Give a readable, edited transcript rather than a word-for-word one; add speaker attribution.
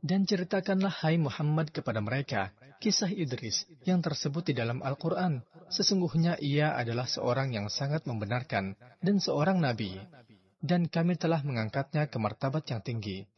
Speaker 1: Dan ceritakanlah hai Muhammad kepada mereka kisah Idris yang tersebut di dalam Al-Quran. Sesungguhnya ia adalah seorang yang sangat membenarkan dan seorang nabi. Dan kami telah mengangkatnya ke martabat yang tinggi.